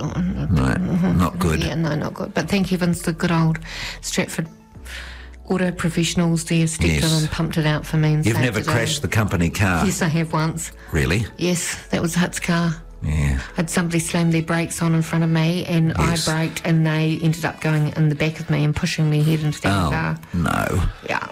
not good. Yeah, no, not good. But thank heavens the good old Stratford auto professionals there stepped in and pumped it out for me. And you've never crashed the company car? Yes, I have once. Really? Yes, that was Hut's car. Yeah. Had somebody slam their brakes on in front of me, and I braked, and they ended up going in the back of me and pushing me head into the car. No. Yeah.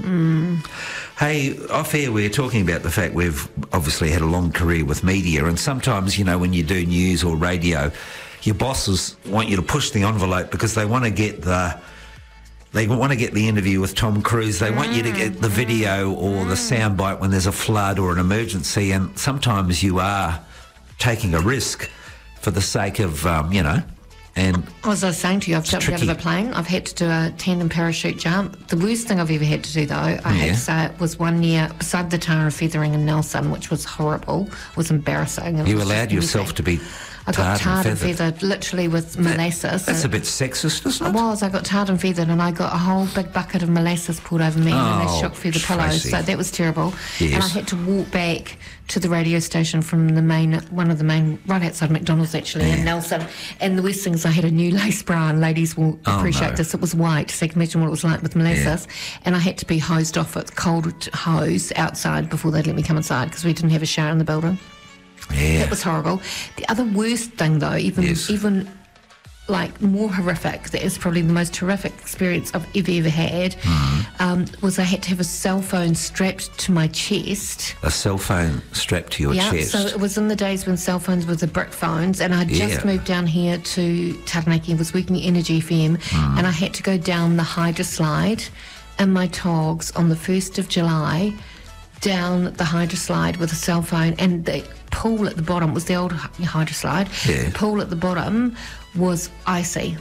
Hey, off air we were talking about the fact we've obviously had a long career with media, and sometimes, you know, when you do news or radio, your bosses want you to push the envelope because they want to get the interview with Tom Cruise. They want you to get the video or the soundbite when there's a flood or an emergency, and sometimes you are taking a risk for the sake of, and... As I was saying to you, I've jumped out of a plane. I've had to do a tandem parachute jump. The worst thing I've ever had to do, though, I had to say, it was one year beside the Tara Feathering in Nelson, which was horrible. It was embarrassing. You allowed yourself to be I got tarred and feathered, literally with molasses. That's a bit sexist, isn't it? I got tarred and feathered, and I got a whole big bucket of molasses poured over me, and they shook through the pillows. So that was terrible. Yes. And I had to walk back to the radio station from one of the main, right outside McDonald's actually, in Nelson. And the worst thing is I had a new lace bra, and ladies will appreciate this. It was white, so you can imagine what it was like with molasses. And I had to be hosed off with cold hose outside before they'd let me come inside because we didn't have a shower in the building. Yeah. That was horrible. The other worst thing, though, even like more horrific, that is probably the most horrific experience I've ever had, was I had to have a cell phone strapped to my chest. A cell phone strapped to your chest? So it was in the days when cell phones were the brick phones, and I'd just moved down here to Taranaki, was working at Energy FM, and I had to go down the Hydra slide in my togs on the 1st of July, down the Hydra slide with a cell phone, and the pool at the bottom was the old Hydra slide. Yeah. The pool at the bottom was icy.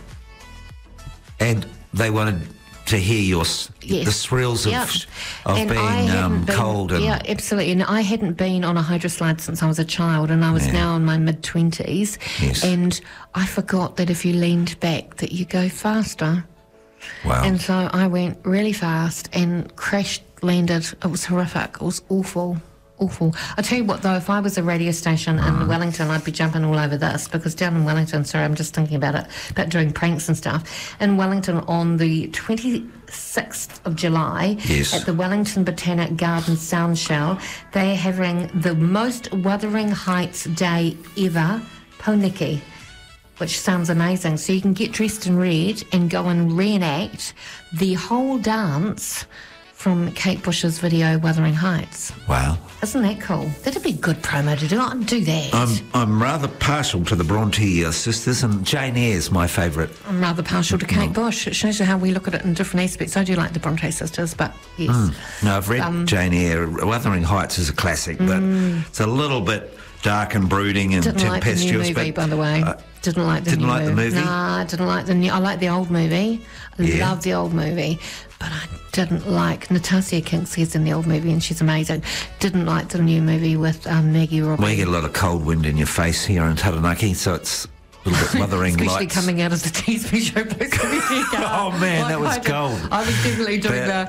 And they wanted to hear the thrills of being cold. And yeah, absolutely. And I hadn't been on a Hydra slide since I was a child, and I was now in my mid-20s. Yes. And I forgot that if you leaned back that you go faster. Wow. And so I went really fast and crashed, landed. It was horrific. It was awful. I tell you what, though, if I was a radio station in Wellington, I'd be jumping all over this, because down in Wellington, sorry, I'm just thinking about it, about doing pranks and stuff. In Wellington on the 26th of July at the Wellington Botanic Garden Sound Shell, they're having the most Wuthering Heights day ever, Poniki, which sounds amazing. So you can get dressed in red and go and reenact the whole dance from Kate Bush's video Wuthering Heights. Wow. Isn't that cool? That'd be good promo to do. I'd do that. I'm rather partial to the Bronte sisters, and Jane Eyre's my favourite. I'm rather partial to Kate Bush. It shows you how we look at it in different aspects. I do like the Bronte sisters, but yes. No, I've read Jane Eyre. Wuthering Heights is a classic, but it's a little bit dark and brooding and tempestuous. Didn't like the new movie, by the way. Didn't like the movie. Nah, I didn't like the new. I like the old movie. I love the old movie, but I didn't like Natasha Kingsley's in the old movie, and she's amazing. Didn't like the new movie with Maggie Robbins. Well, you get a lot of cold wind in your face here in Taranaki, so it's a little bit Wuthering Especially Lights. coming out of the TV show. Oh man, that was cold. I was definitely doing the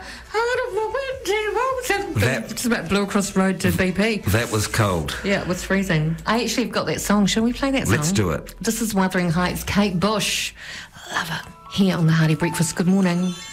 just about blew across the road to BP. That was cold. Yeah, it was freezing. I actually have got that song. Shall we play that song? Let's do it. This is Wuthering Heights, Kate Bush. Love it. Here on the Hardy Breakfast. Good morning.